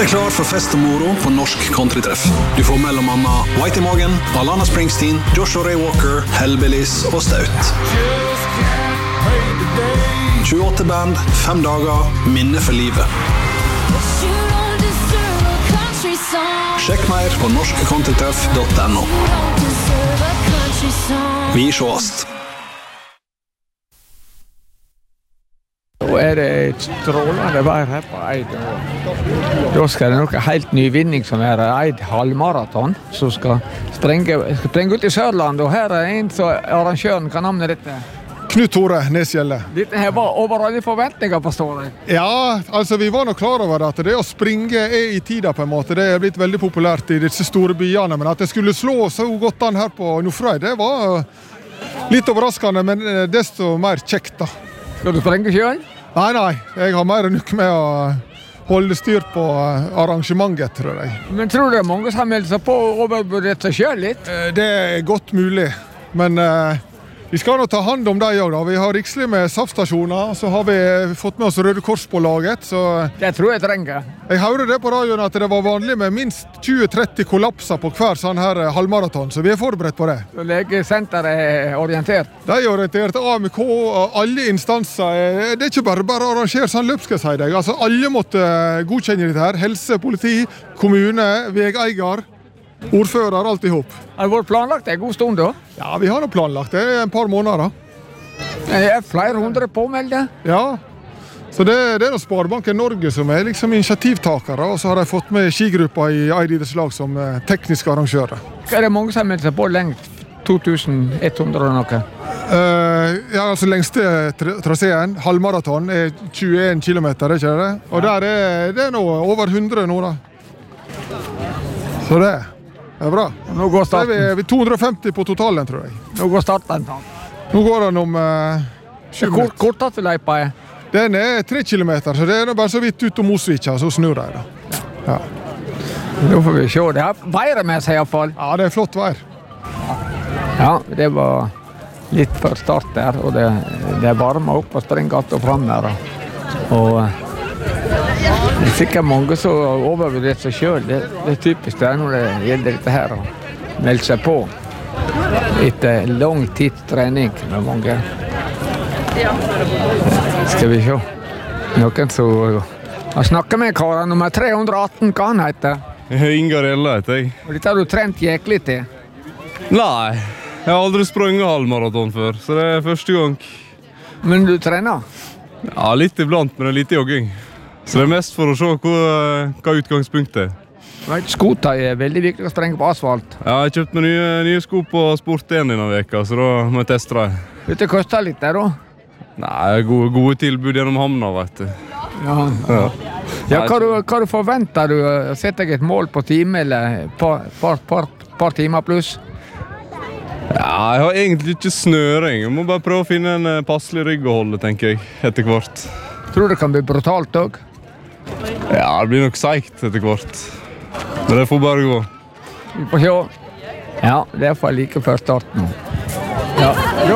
Gjør deg klar for fest og moro på Norsk Countrytreff. Du får mellom annet White i Magen, Alana Springsteen, Joshua Ray Walker, Hellbillies og Staut. 28 band, 5 dager, minne for livet. Sjekk mer på norskcountrytreff.no. Vi sjåast. Nå det strålende vær her på Eid. Da skal det noe helt ny vinning som Eid halvmaraton, som skal sprenge ut i Sørland, og her en så arrangøren, hva navnet dette? Knut Tore Nesgjelle. Dette her var over alle forventninger, forstår jeg. Ja, altså vi var nok klar over at det å springe i tida på en måte, det blitt veldig populært i disse store byene, men at det skulle slå så godt an her på Nordfjord, det var litt overraskende, men desto mer kjekt da. Skal du sprenge selv? Nei, jeg har mer enn nok med å holde styr på arrangementet, tror jeg. Men tror du det mange som har meldt seg på og overvurdert seg selv litt? Det godt mulig, men vi skal nå ta hand om deg også da. Vi har rikslig med saftstasjoner, så har vi fått med oss Røde Kors på laget, så... Det tror jeg trenger. Jeg hørte det på radioen at det var vanlig med minst 20-30 kollapser på hver sånn her halvmaraton, så vi forberedt på det. Så legesenteret orientert? De orientert AMK og alle instanser. Det ikke bare å arrangere sånn løp, skal jeg si deg. Altså, alle måtte godkjenne dette her. Helse, politi, kommune, vegeier, ordfører, alt ihop. Har det vært planlagt en god stund da? Ja, vi har nå planlagt det en par måneder da. Det flere hundre påmeldte? Ja, så det noe Sparebanken Norge som liksom initiativtakere, og så har de fått med skigruppa i Eid idrettslag som tekniske arrangører. Det mange som har meldt seg på lengt? 2100 og noe? Ja, altså lengste traseen, halvmaraton, 21 kilometer, ikke det? Og der det nå over 100 nå da. Så det bra. Nå går starten. Vi 250 på totalen, tror jeg. Nå går starten. Nå går den om 7 minutter. Korteste løypa Den 3 kilometer, så det bare så vidt ut om Mosvika, så snur de da. Ja. Nå får vi se. Det har været med seg i hvert fall. Ja, det flott vær. Ja, det var litt før start der, og det varmer opp og springer alt og frem der. Og det sikkert mange som overvurderer seg selv. Det typisk det når det gjelder dette her, å melde seg på etter lang tids trening med mange. Skal vi se. Noen som har snakket med karen nummer 318, hva han heter? Ingarella heter jeg. Og dette har du trent jæklig til? Nei, jeg har aldri sprunget halvmaraton før, så det første gang. Men du trener? Ja, litt iblant, men det litt jogging. Så det mest for å se hva utgangspunktet Skota veldig viktig å sprenge på asfalt. Ja, jeg har kjøpt meg nye sko på Sport 1 denne veka, så da må jeg teste det. Dette koster litt der da? Nei, gode tilbud gjennom hamna, vet du. Ja, hva du forventer du? Setter jeg et mål på time eller par timer pluss? Ja, jeg har egentlig ikke snøring. Jeg må bare prøve å finne en passelig rygg å holde, tenker jeg, etter hvert. Tror du det kan bli brutalt også? Ja, det blir nok seigt etter hvert. Men det får bare gå. Vi får se. Ja, det er for like før starten. Ja,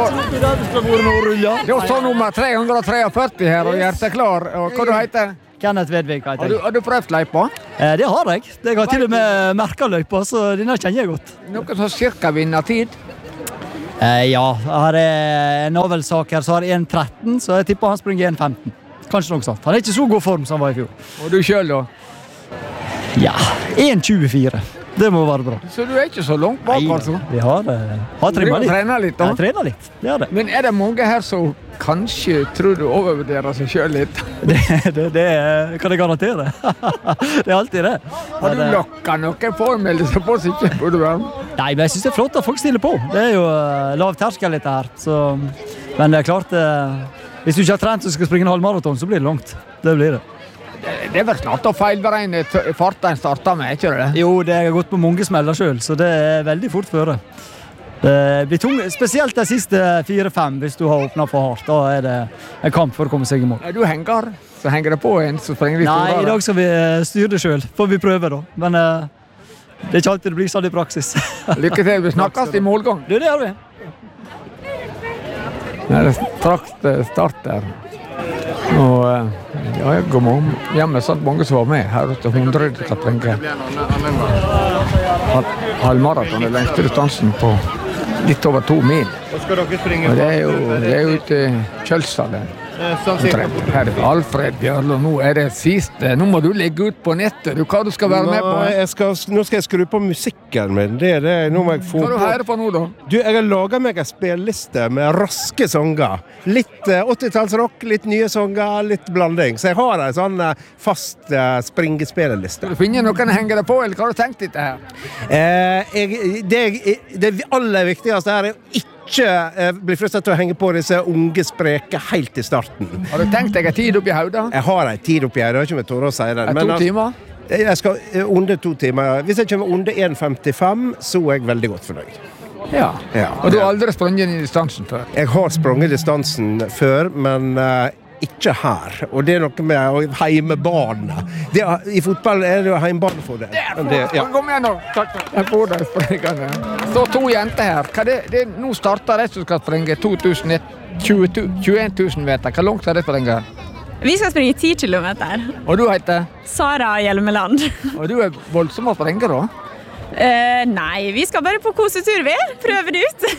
da står nummer 343 her og gjør seg klar. Og hva du heter? Kenneth Vedvik heter jeg. Har du prøvd løypa? Det har jeg. Jeg har til og med merket løypa, så denne kjenner jeg godt. Noen som cirka vinner tid? Ja, her en avelssaker så har 1.13, så jeg tipper han springer 1.15. Kanskje noe sånt. Han ikke så god form som han var i fjor. Og du selv da? Ja, 1.24. Det må være bra. Så du ikke så langt bak, altså? Vi har trimmet litt. Trener litt da? Ja, trener litt. Det er det. Men det mange her som kanskje tror du overvurderer seg selv litt? Det kan jeg garantere. Det alltid det. Har du lokket noen formelde seg på så ikke burde være med? Nei, men jeg synes det er flott at folk stiller på. Det er jo lav terskel dette her. Så, men det er klart, hvis du ikke har trent og skal springe en halvmaraton, så blir det langt. Det blir det. Det er vel klart å feilberegne farten starter med, ikke det? Jo, det har gått på mange smeller selv, så det er veldig fort føre. Det blir tung, spesielt de siste 4-5 hvis du har åpnet for hardt. Da er det en kamp for å komme seg i mål. Du henger, så henger det på en, så springer de Nei, i dag skal vi styre det selv. Får vi prøve da. Men det er ikke alltid det blir sånn i praksis. Lykke til, vi snakkes i målgang. Det gjør vi. Det er straks start der. Og jeg går hjemme sånn mange som var med her til 100 kattringer. Halvmaraton er lengste distansen på litt over 2 mil. Og det er jo ute i Kjølsdalen. Her er Alfred Bjørlo, nå er det siste. Nå må du legge ut på nettet. Hva du skal være med på? Nå skal jeg skru på musikken min. Nå må jeg få Hva du hører på nå da? Jeg har laget meg en spilleliste med raske sanger. Litt 80-tallsrock, litt nye sanger, litt blanding. Så jeg har en sånn fast springespilleliste. Skal du finne noen å henge deg på, eller hva har du tenkt dette her? Det aller viktigste her er ikke bli fristet til å henge på disse unge spreke helt i starten. Har du tenkt deg en tid opp i hodet? Jeg har en tid opp i hodet, ikke med tårer å si det. 2 timer? Jeg skal under 2 timer. Hvis jeg kommer under 1,55, så er jeg veldig godt fornøyd. Ja. Og du har aldri sprunget i distansen før? Jeg har sprunget distansen før, men ikke her. Og det er noe med heimebane. I fotball er det jo heimebane for det. Kom igjen nå. Jeg får deg springende. Det står 2 jenter her. Nå starter de som skal springe 21 000 meter. Hvor langt skal de springe? Vi skal springe 10 kilometer. Og du heter? Sara Hjelmeland. Og du er voldsom å springe da? Nei, vi skal bare på kosetur, vi. Prøve det ut.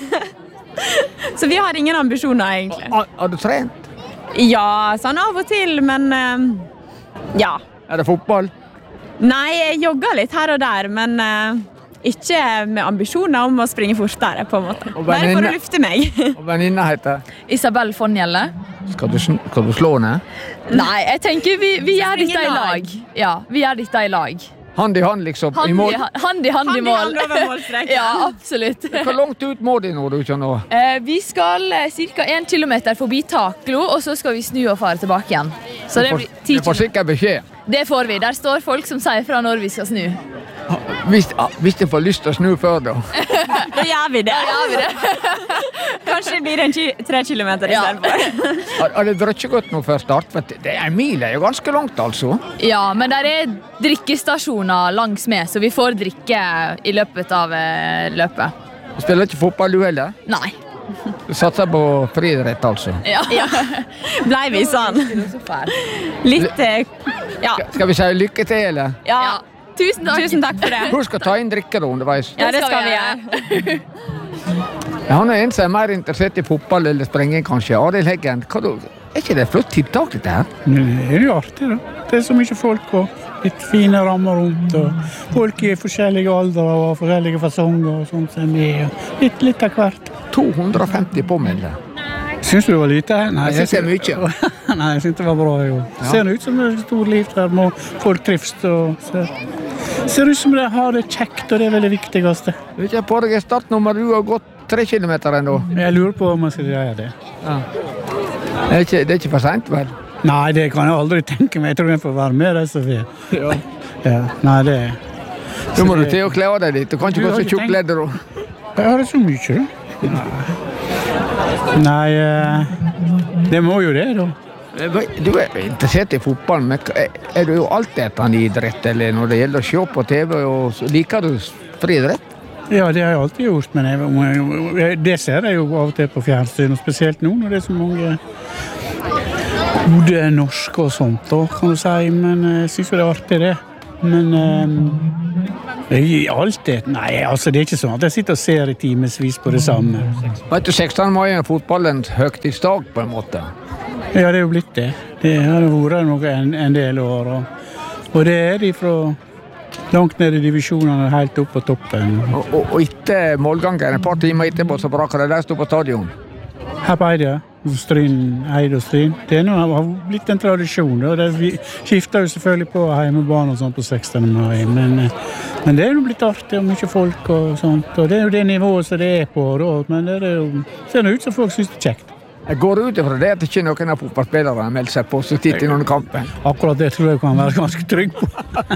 Så vi har ingen ambisjoner, egentlig. Har du trent? Ja, sånn av og til, men ja. Er det fotball? Nei, jeg jogger litt her og der, men ikke med ambisjoner om å springe fortere, på en måte. Bare for å lufte meg. Og venninna heter? Isabel Fonjelle. Skal du slå henne? Nei, jeg tenker vi gjør dette i lag. Ja, vi gjør dette i lag. Hand i hand liksom, i mål? Hand i hand i mål. Over målstreken. Ja, absolutt. Hvor langt ut må de nå, du ikke nå? Vi skal ca. 1 kilometer forbi Taklo, og så skal vi snu og fare tilbake igjen. Så det blir 10 kilometer. Du får sikkert beskjed. Det får vi. Der står folk som sier fra når vi skal snu. Hvis de får lyst til å snu før da? Da gjør vi det. Kanskje det blir 3 kilometer i stedet for. Har det drøtt gått nå før start? For det er en mil, det er jo ganske langt altså. Ja, men der er drikkestasjoner langs med, så vi får drikke i løpet av løpet. Du spiller ikke fotball du heller? Nei. Du satser på friidrett altså? Ja. Blei vi sånn? Litt, ja. Skal vi si lykke til, eller? Ja. Tusen takk for det. Husk å ta inn drikker underveis. Ja, det skal vi gjøre. Han er en som er mer interessert i fotball eller sprenging kanskje. Arild Heggen, er ikke det et flott tiltak dette her? Det er jo artig da. Det er så mye folk og litt fine rammer rundt. Og folk i forskjellige aldre og forskjellige fasonger og sånt som er litt av hvert. 250 påmeldte. Syns du det var lite? Nei, jeg synes det er mye. Nei, jeg synes det var bra jo. Ja. Ser ut som det er et stort liv der, folk trives og ser ut som det har det kjekt, og det er veldig viktigste. Du er ikke på deg startnummer, du har gått 3 kilometer ennå. Jeg lurer på om jeg skal gjøre det. Ja. Det er ikke for sent, vel? Nei, det kan jeg aldri tenke meg. Jeg tror jeg får være med deg, Sofie. Ja. Nei, det er... Så må du til å kle av deg litt. Du kan ikke gå så tjukkledder da. Jeg har det så mye, da. Nei, det må jo det, da. Du er interessert i fotball, men er du jo alltid etter en idrett, eller når det gjelder å se på TV, og liker du friidrett? Ja, det har jeg alltid gjort, men det ser jeg jo av og til på fjernsyn, og spesielt nå når det er så mange gode norsk og sånt, da, kan du si, men jeg synes jo det er artig det. Men alltid, nei, altså det er ikke sånn at jeg sitter og ser i timesvis på det samme. Vet du, 16. mai er fotballens høgtidsdag på en måte? Ja, det er jo blitt det. Det har vært en del år, og det er de fra langt ned i divisjonene, helt opp på toppen. Og etter målgangen, et par timer etterpå, så braker det der stå på stadion? Her på Eide, Eide og Stryn. Det har blitt en tradisjon, og det skifter jo selvfølgelig på hjemmebane og sånt på 16. mai, men det er jo blitt artig og mye folk og sånt, og det er jo det nivået som det er på, men det er jo, ser det ut som folk synes det er kjekt. Jeg går ut ifra det at ikke noen av fotballspillere har meldt seg på så titt i noen kampen. Akkurat det tror jeg kan være ganske trygg på.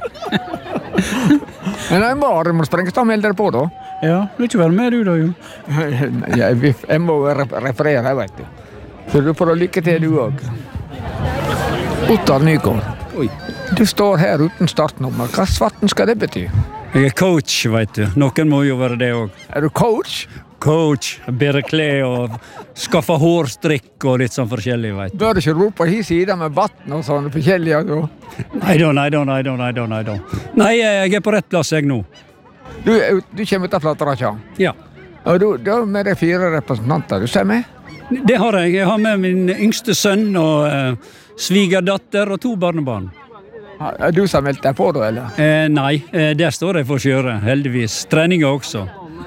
Men jeg må sprenge av melde deg på da. Ja, vil ikke være med du da, Jon? Jeg må referere, vet du. Så du får lykke til du også. Ottar Nygaard. Oi. Du står her uten startnummer. Hva svarten skal det bety? Jeg er coach, vet du. Noen må jo være det også. Er du coach? coach. Bedre klær og skaffe hårstrikk og litt sånn forskjellig, vet du. Bør du ikke ro på hi sida med batten og sånn forskjellige? Nei, jeg på rett plass, jeg nå. Du kommer ut av Flatrakkja? Ja. Og du har med deg 4 representanter, du ser med? Det har jeg. Jeg har med min yngste sønn og svigerdatter og 2 barnebarn. Er du som meldt deg på da, eller? Nei, der står jeg for å kjøre, heldigvis. Treninger også.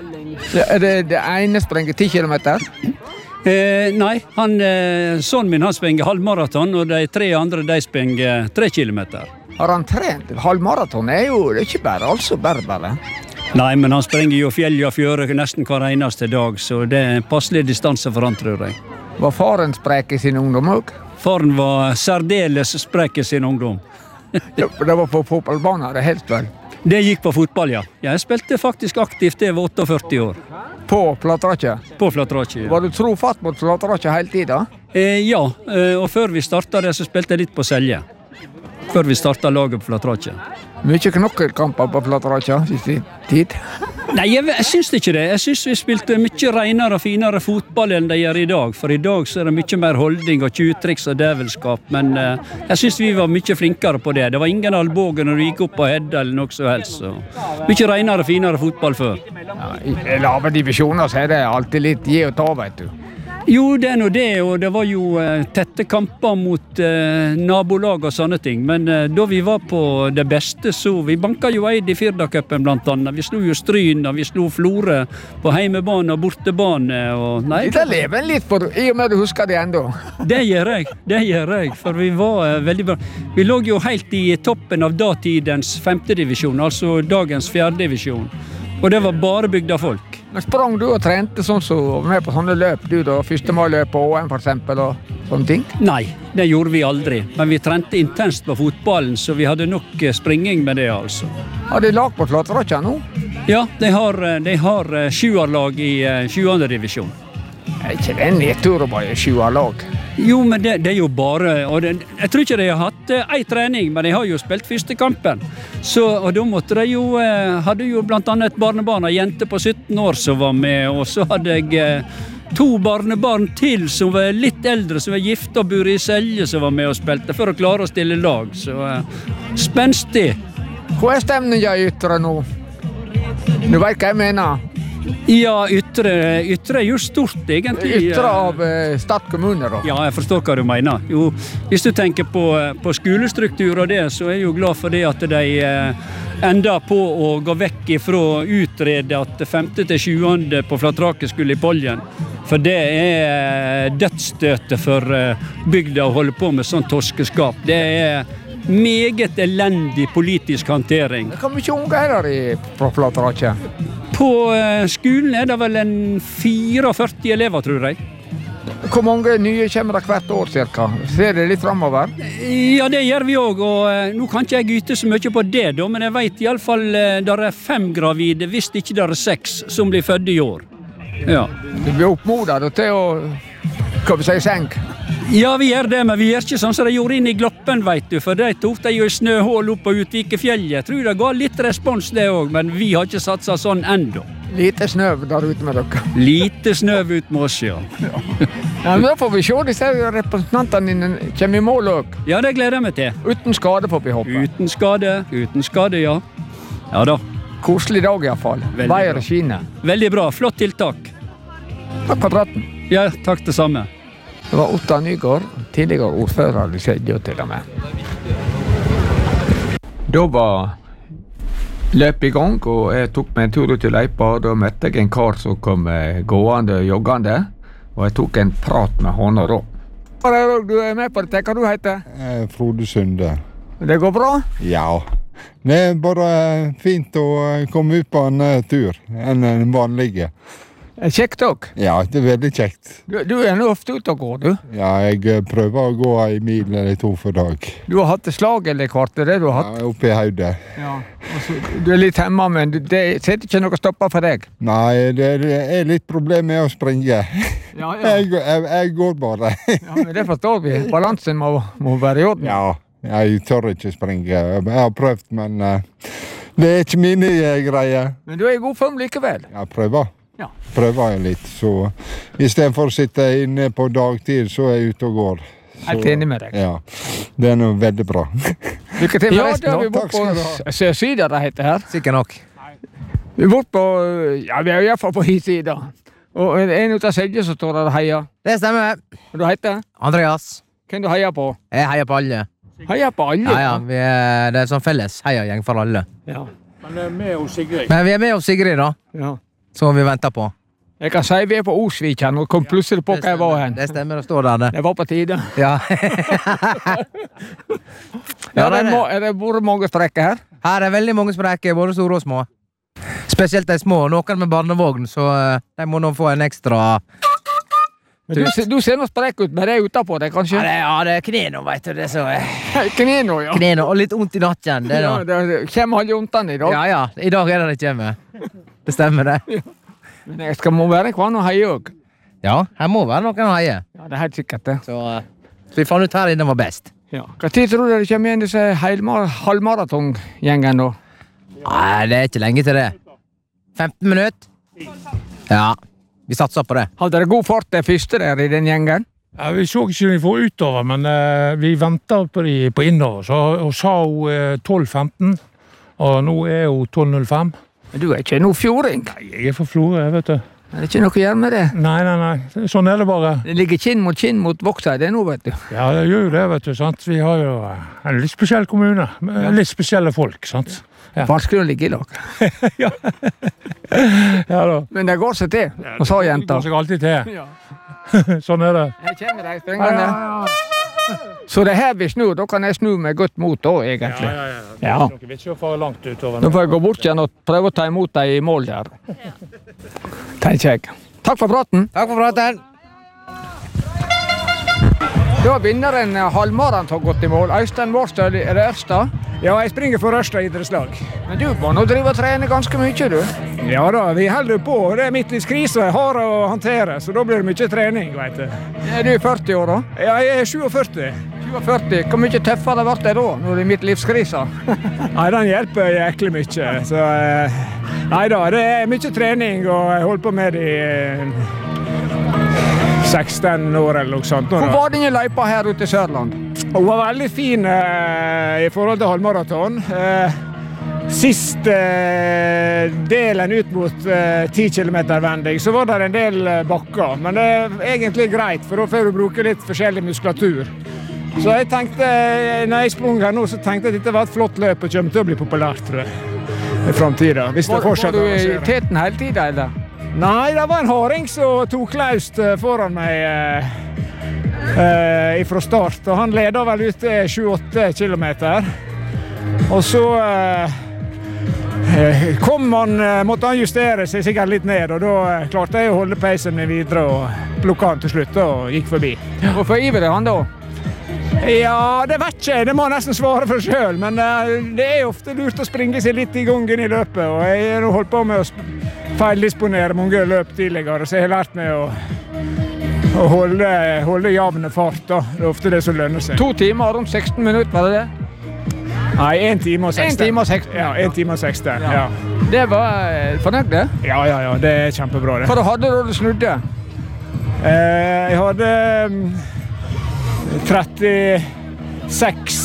Er det ene sprenger 10 kilometer? Nei, sønnen min han sprenger halvmaraton, og de 3 andre de sprenger 3 kilometer. Har han trent? Halvmaraton det er ikke bare. Nei, men han sprenger jo fjell og fjøre nesten hver eneste dag, så det er en passelig distanse for han, tror jeg. Var faren sprek i sin ungdom også? Faren var særdeles sprek i sin ungdom. Det var på fotballbanen, det helst vel? Det gikk på fotball, ja. Jeg spilte faktisk aktivt, det var 48 år. På Flatrakkja? På Flatrakkja, ja. Var du trofatt mot Flatrakkja hele tiden? Ja, og før vi startet det, så spilte jeg litt på Selje. Før vi startet laget på Flatrakkja. Mye knokkelkamper på Flatrakkja siste tid? Nei, jeg syns ikke det. Jeg syns vi spilte mye renere og finere fotball enn de gjør i dag. For i dag så er det mye mer holdning og tjuvtriks og dævelskap. Men jeg syns vi var mye flinkere på det. Det var ingen albåge når du gikk opp på Hedda eller noe så helst. Så. Mye renere og finere fotball før. Ja, i lave divisjoner så er det alltid litt gi og ta, vet du. Jo, det er nå det, og det var jo tette kamper mot nabolag og sånne ting. Men da vi var på det beste, så vi banket jo Eid i Firdacupen blant annet. Vi slo jo Stryn, og vi slo Flore på heimebane og bortebane. Og, nei, det lever en litt, for i og med du husker det enda. Det gjør jeg, for vi var veldig bra. Vi lå jo helt i toppen av datidens 5. divisjon, altså dagens 4. divisjon. Og det var bare bygda folk. Men sprang du og trente sånn som med på sånne løp, du da? Førstemåløp på OM for eksempel, og sånne ting? Nei, det gjorde vi aldri. Men vi trente intenst på fotballen, så vi hadde nok springing med det, altså. Har de lag på Flatrakkja nå? Ja, de har 7-lag i 7. divisjon. Er ikke det en nedtur å bare 7-lag? Jo, men det er jo bare... jeg tror ikke de har hatt ei trening, men de har jo spilt første kampen. Og da måtte de jo... hadde jo blant annet et barnebarn, en jente på 17 år som var med, og så hadde jeg 2 barnebarn til som var litt eldre, som var gift og bor i Selje, som var med og spilte, for å klare å stille lag. Så spenstig. Hva er stemningen i Ytre nå? Du vet hva jeg mener? Ja, Ytre er jo stort, egentlig. Ytre av Stad kommune, da? Ja, jeg forstår hva du mener. Jo, hvis du tenker på skolestruktur og det, så er jeg jo glad for det at de enda på å gå vekk ifra å utrede at 5. til 7. på Flatraket skulle i Poljen. For det er dødsstøtet for bygda å holde på med sånn torskeskap. Det er meget elendig politisk håndtering. Hvor mye unge er der på Flatraket? På skolen er det vel en 44 elever, tror jeg. Hvor mange nye kommer det hvert år, cirka? Ser det litt fremover? Ja, det gjør vi også, og nå kan ikke jeg gyte så mye på det, da, men jeg vet i alle fall der er 5 gravide, hvis ikke der er 6 som blir født i år. Ja. Du blir oppmodet til å, hva vi sier, senk? Ja, vi gjør det, men vi gjør ikke sånn som de gjorde inn i Gloppen, vet du, for de tok de jo i snøhål opp på Utvikefjellet. Jeg tror det ga litt respons det også, men vi har ikke satset sånn enda. Lite snøv der ute med dere. Lite snøv ut med oss, ja. Ja, men da får vi se, disse representantene dine kommer i mål også. Ja, det gleder jeg meg til. Uten skade får vi håpe. Uten skade, ja. Ja da. Koselig dag i hvert fall. Veier og skine. Veldig bra, flott tiltak. Takk for praten. Ja, takk det samme. Det var Ottar Nygaard, tidligere ordfører i Selje til og med. Da var løpet i gang, og jeg tok meg en tur ut i løypa, og da møtte jeg en kar som kom gående og joggende, og jeg tok en prat med han da. Du er med på det, hva du heter? Frode Sunde. Det går bra? Ja. Det er bare fint å komme ut på en tur enn en vanlige. Kjekt også? Ja, det er veldig kjekt. Du er nå ofte ute og går, du? Ja, jeg prøver å gå 1 mil eller 2 for dag. Du har hatt slag eller kvart, det du har hatt? Ja, oppe i Haude. Ja, du er litt hemma, men det setter ikke noe stopper for deg? Nei, det er litt problem med å springe. Ja, ja. Jeg går bare. Ja, men det forstår vi. Balansen må være i orden. Ja, jeg tør ikke springe. Jeg har prøvd, men det er ikke mine greier. Men du er i god form likevel? Jeg prøver. prøver jeg litt. Så i stedet for å sitte inne på dagtid, så er jeg ute og går. Helt enig med deg. Ja, det er noe veldig bra. Lykke til med resten. Ja, vi bort på Syda, det heter her. Sikkert nok. Vi bort på, ja, vi er i hvert fall på Hisida. Og en ut av Selje som står der og heier. Det stemmer. Hva du heter? Andreas. Hvem du heier på? Jeg heier på alle. Heier på alle? Ja, det er sånn felles heiagjeng for alle. Ja. Men vi er med hos Sigrid. Men vi er med hos Sigrid da. Ja. Som vi venter på. Jeg kan si vi er på Osvik her, og kom plutselig på hva jeg var hen. Det stemmer, det står der det. Det var på tide. Ja. Er det mange sprekker her? Her er veldig mange sprekker, både store og små. Spesielt de små, noen med barnevogn, så de må nå få en ekstra... Men du ser noe sprek ut, men det er utenpå det, kanskje? Ja, det er kneno, vet du, det er så... Kneno, ja. Kneno, og litt ondt i nakken, det da. Ja, det kommer aldri ondtene i dag. Ja, i dag er det kommer. Det stemmer det. Ja. Men det må være kvann å heie også. Ja, her må være noen å heie. Ja, det er helt sikkert det. Så vi fant ut her inne var best. Ja. Hva tid tror du det kommer igjen disse halvmaratongjengen da? Nei, det er ikke lenge til det. 15 minutter? Ja, vi satser på det. Hadde dere god fart det første der i den gjengen? Ja, vi så ikke de får utover, men vi ventet på de på innover. Og sa hun 12.15, og nå er hun 12.05. Men du er ikke noe fjording? Nei, jeg er for Florø, vet du. Er det ikke noe å gjøre med det? Nei. Sånn er det bare. Det ligger kinn mot Vågsøy, det nå, vet du. Ja, det gjør jo det, vet du, sant? Vi har jo en litt spesiell kommune, med litt spesielle folk, sant? Ja. Vanskelig å ligge i lag. Ja. Ja da. Men det går seg til, og så jenter. Det går seg alltid til. Ja. Sånn er det. Jeg kjenner deg springende. Så det her vi snur, da kan jeg snu med godt mot da, egentlig. Ja. Dere vil ikke fare langt utover. Nå får jeg gå bort igjen og prøve å ta imot deg i mål der. Tenker jeg. Takk for praten. Takk for praten. Da vinner en halvmaraton gått i mål. Øystein Mårstøl, er det Ørsta? Ja, jeg springer for Ørsta idrettslag. Men du må nå drive og trene ganske mye, du. Ja da, vi holder på. Det er midtlivskrise, jeg har å håndtere, så da blir det mye trening, vet du. Er du 40 år da? Ja, jeg er 47. 47. Hvor mye tøffere ble det da, når det er midtlivskrisa? Nei, den hjelper jæklig mye. Så, nei da, det er mye trening, og jeg holder på med det i 16 år eller noe sånt. Hvor var denne løypa her ute i Sørland? Hun var veldig fin i forhold til halvmaraton. Siste delen ut mot 10 kilometer vending, så var det en del bakker. Men det er egentlig greit, for da får du bruke litt forskjellig muskulatur. Så jeg tenkte, når jeg sprang her nå, så tenkte jeg at dette var et flott løp og kommer til å bli populært, tror jeg, i fremtiden. Var du i teten hele tiden, eller? Nei, det var en haring som tok løst foran meg fra start, og han leder vel ut 7-8 kilometer. Og så måtte han justere seg sikkert litt ned, og da klarte jeg å holde peisen min videre og plukke han til slutt og gikk forbi. Hvorfor ivrer han da? Ja, det vet ikke jeg. Det må jeg nesten svare for selv, men det er ofte lurt å springe seg litt i gangen i løpet, og jeg har holdt på med å feildisponere mange løp tidligere, så jeg har lært meg å holde jevn fart. Da. Det er ofte det som lønner seg. 2 timer rundt 16 minutter, var det det? Nei, 1 time og 16. 1 time og 16? Ja, 1 time og 16, ja. Det var fornøyd det? Ja, det er kjempebra det. Hva hadde du da du snudde? Jeg hadde 36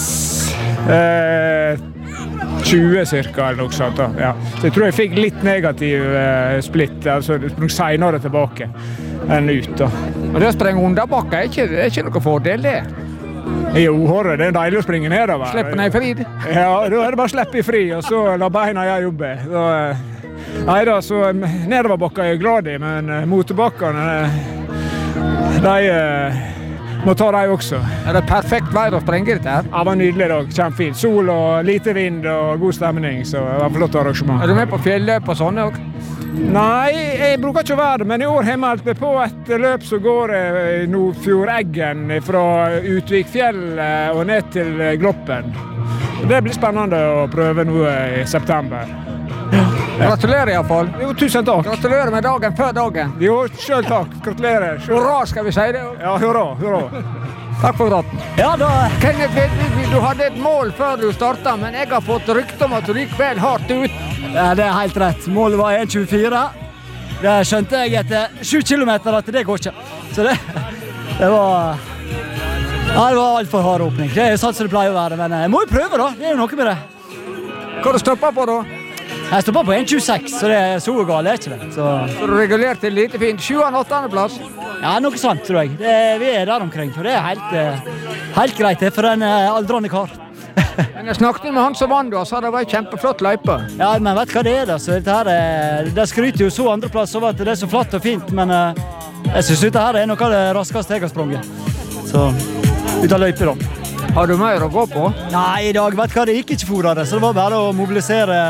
20 cirka, eller noe sånt. Ja. Så jeg tror jeg fikk litt negativ splitt, altså senere tilbake enn ut. Da. Og det å sprenge underbakke er ikke noe fordel, det? Jo, det er deilig å springe nedover. Slippe ned i fri? Ja, da er det bare å slippe i fri, og så la beina jeg jobbe. Neida, så nedoverbakker er jeg glad i, men motorbakkene, de må ta deg også. Er det perfekt vær å sprenge dette her? Ja, det var nydelig dag, kjempefint. Sol og lite vind og god stemning, så det var flott arrangement. Er du med på fjelløp og sånne også? Nei, jeg bruker ikke å være det, men i år har jeg meldt meg på et løp som går i Nordfjord-Eggen fra Utvikfjell og ned til Gloppen. Det blir spennende å prøve nå i september. Gratulerer i hvert fall. Jo, tusen takk. Gratulerer med dagen før dagen. Jo, selv takk. Gratulerer. Hurra, skal vi si det? Ja, hurra. Takk for praten. Ja, da... Kenneth, du hadde et mål før du startet, men jeg har fått rykte om at du gikk vel hardt ut. Ja, det er helt rett. Målet var 1.24. Det skjønte jeg etter 7 kilometer at det går ikke. Så det var... Ja, det var alt for hard åpning. Det er jo sånn som det pleier å være, men jeg må jo prøve da. Det er jo noe med det. Hva du stopper på da? Jeg stopper på 1,26, så det er så galt, det er ikke det. Så du regulerte lite fint. 7. og 8. plass? Ja, noe sant, tror jeg. Vi er der omkring, for det er helt greit det for en aldrende kar. Men jeg snakket med han som vann da, så det var en kjempeflott løype. Ja, men vet du hva det er da? Så det skryter jo så andreplass over at det er så flatt og fint, men jeg synes dette her er noe av det raskeste jeg har sprunget. Så, ut av løype da. Har du mer å gå på? Nei, i dag, vet du hva, det gikk ikke for det, så det var bare å mobilisere.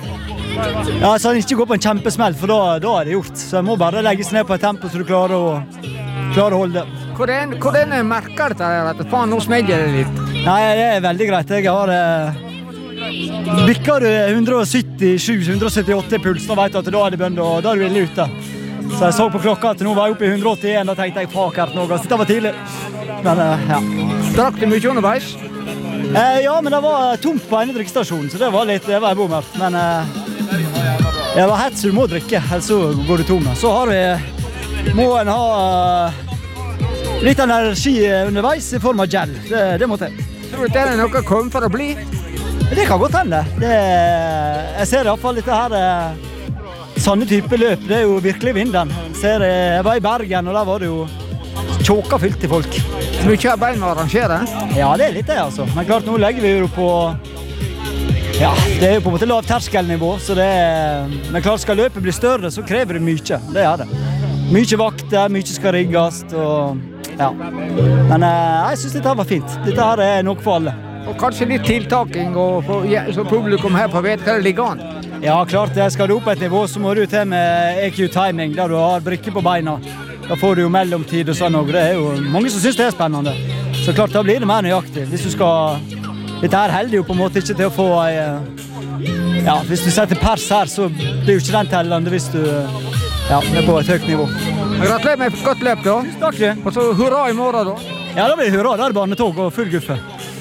Ja, så han ikke går på en kjempesmell, for da er det gjort. Så jeg må bare legge seg ned på et tempo så du klarer å holde det. Hvordan merker dette her, at faen, nå smeller det litt? Nei, det er veldig greit. Jeg har bikker du 177-178 i puls, da vet du at da er det bønn, og da er du ille ute. Så jeg så på klokka at nå var jeg oppe i 181, da tenkte jeg, fuck her noe, så dette var tidlig. Men, ja. Drakk du mye underveis? Ja, men det var tomt på ene drikkestasjonen, så det var bommert. Men det var hett, så du må drikke, ellers så går du tomme. Så må en ha litt energi underveis i form av gel. Det må til. Tror du det er noe kom for å bli? Det kan godt hende. Jeg ser i hvert fall dette her sånne type løp, det er jo virkelig vinden. Jeg var i Bergen, og der var det jo tjåka fylt til folk. Mye arbeid med å arrangere? Ja, det er litt det, altså. Men klart, nå legger vi jo på... Ja, det er jo på en måte lav terskelnivå, så men klart, skal løpet bli større, så krever det mye. Det er det. Mye vakter, mye skal rigges, og... Ja. Men jeg synes dette var fint. Dette her er noe for alle. Og kanskje litt tiltaking, så publikum her får vite hva det ligger an? Ja, klart, skal du opp et nivå, så må du til med EQ-timing, der du har brikker på beina. Da får du jo mellomtid og sånn, og det er jo mange som synes det er spennende. Så klart, da blir det mer nøyaktig. Hvis du skal... Dette her heldig jo på en måte ikke til å få... Ja, hvis du setter pers her, så blir jo ikke den tellende hvis du... Ja, er på et høyt nivå. Gratulerer med et godt løp da. Takk det. Og så hurra i morgen da. Ja, da blir det hurra. Da er det barnetog og full guffe.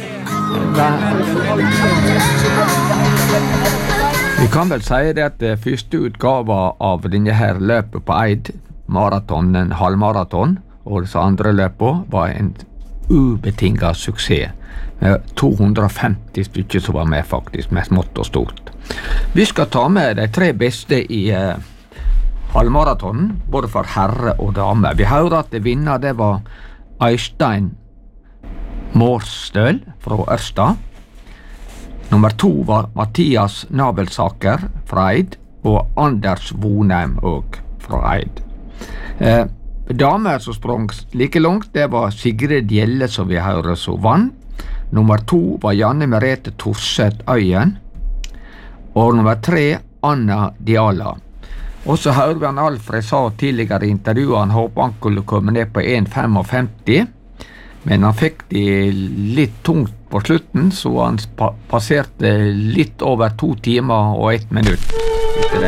Vi kan vel si det at første utgave av denne her løpet på Eid, maraton, en halvmaraton, og så andre løpet var en ubetinget suksess. 250 stykker som var med faktisk, med smått og stort. Vi skal ta med de 3 beste i halvmaratonen, både for herre og dame. Vi hører at vinner det var Øystein Mårstøl fra Ørsta. Nummer 2 var Mathias Nabelsaker fra Eid, og Anders Vonheim også fra Eid. Damer som sprang like langt, det var Sigrid Gjelle som vi hører som vann. Nummer 2 var Janne Merete Torset Øyen, og nummer 3 Anna Diala. Og så hører vi han Alfred sa tidligere i intervjuet, han håper han kunne komme ned på 1,55, men han fikk det litt tungt på slutten, så han passerte litt over 2 timer og 1 minutt etter